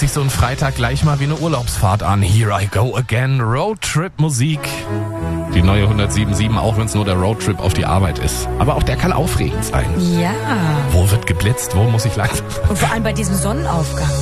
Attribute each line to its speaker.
Speaker 1: sich so ein Freitag gleich mal wie eine Urlaubsfahrt an. Here I go again, Roadtrip-Musik. Die neue 107.7, auch wenn es nur der Roadtrip auf die Arbeit ist. Aber auch der kann aufregend sein.
Speaker 2: Ja.
Speaker 1: Wo wird geblitzt, wo muss ich lang?
Speaker 2: Und vor allem bei diesem Sonnenaufgang.